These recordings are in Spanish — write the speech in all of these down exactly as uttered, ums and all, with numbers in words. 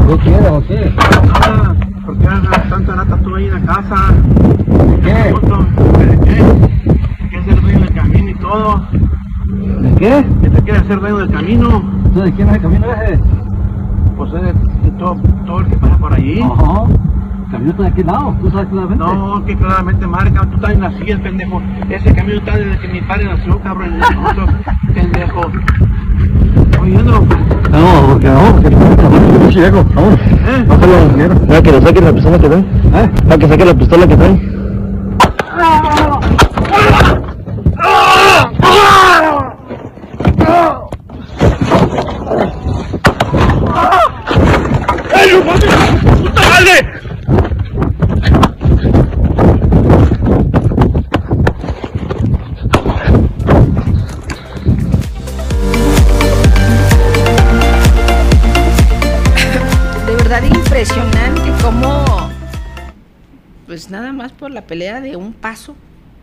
¿Qué quieres o qué? Nada, ¿por qué hagas tanta lata tú ahí en la casa? ¿De qué? ¿De qué? ¿Qué hacer dueño del camino y todo? ¿De qué? ¿Qué te quieres hacer dueño del camino? ¿Tú de quién es el camino ese? Pues es de, de todo, todo el que pasa por allí. Ajá. ¿El camino está de aquel lado? ¿Tú sabes claramente? No, que claramente marca, tú estás en la silla, pendejo. Ese camino está desde que mi padre nació, cabrón. Otro pendejo. Oyendo. No, porque no, porque no llego. Vamos. ¿Eh? Bájalo, dinero. Para que le saque la pistola que trae. ¿Eh? Para que saque la pistola que trae. ¡Ay, hijo de puta madre! De verdad impresionante cómo, pues nada más por la pelea de un paso.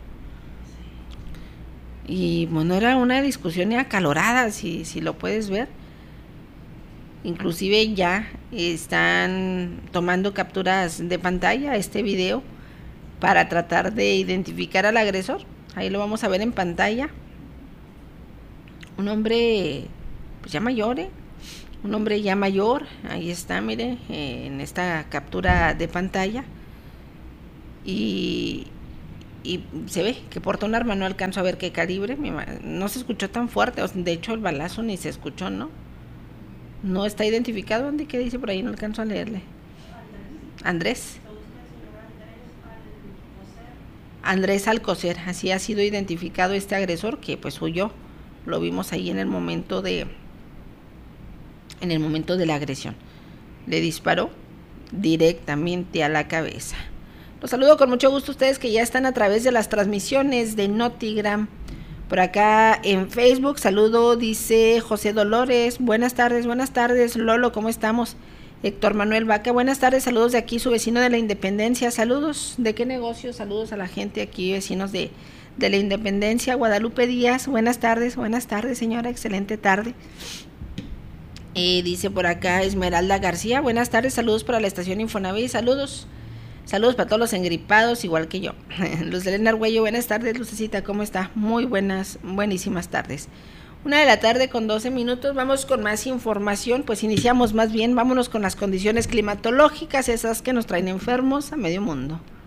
Y bueno, era una discusión acalorada, si, si lo puedes ver. Inclusive ya están tomando capturas de pantalla a este video para tratar de identificar al agresor. Ahí lo vamos a ver en pantalla. Un hombre pues ya mayor, ¿eh? Un hombre ya mayor, ahí está, mire, eh, en esta captura de pantalla. Y, y se ve que porta un arma, no alcanzo a ver qué calibre, no se escuchó tan fuerte, de hecho el balazo ni se escuchó, ¿no? No está identificado. ¿Dónde? ¿Qué dice por ahí? No alcanzo a leerle. Andrés. Andrés Alcocer. Así ha sido identificado este agresor que pues huyó. Lo vimos ahí en el momento de en el momento de la agresión. Le disparó directamente a la cabeza. Los saludo con mucho gusto a ustedes que ya están a través de las transmisiones de Notigram. Por acá en Facebook, saludo, dice José Dolores, buenas tardes, buenas tardes, Lolo, ¿cómo estamos? Héctor Manuel Vaca, buenas tardes, saludos de aquí, su vecino de la Independencia, saludos, ¿de qué negocio? Saludos a la gente aquí, vecinos de, de la Independencia. Guadalupe Díaz, buenas tardes, buenas tardes señora, excelente tarde. Y dice por acá Esmeralda García, buenas tardes, saludos para la estación Infonavit, saludos. Saludos para todos los engripados, igual que yo. Luz de Elena Argüello, buenas tardes, Lucecita, ¿cómo está? Muy buenas, buenísimas tardes. Una de la tarde con doce minutos, vamos con más información, pues iniciamos más bien, vámonos con las condiciones climatológicas, esas que nos traen enfermos a medio mundo.